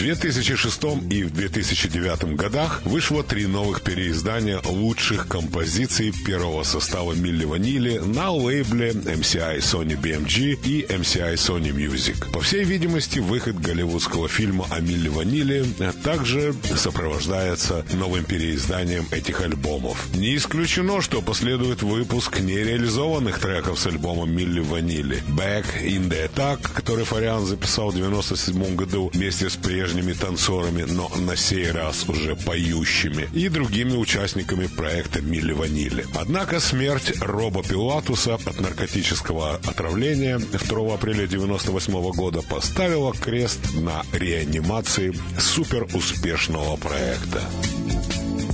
2006 и в 2009 годах вышло 3 новых переиздания лучших композиций первого состава Милли Ванилли на лейбле MCI Sony BMG и MCI Sony Music. По всей видимости, выход голливудского фильма о Милли Ванилли также сопровождается новым переизданием этих альбомов. Не исключено, что последует выпуск нереализованных треков с альбомом Милли Ванилли. Back in the Attack, который Фариан записал в 1997 году вместе с прежними танцорами, но на сей раз уже поющими, и другими участниками проекта Милли Ванилли. Однако смерть Роба Пилатуса от наркотического отравления 2 апреля 1998 года поставила крест на реанимации суперуспешного проекта.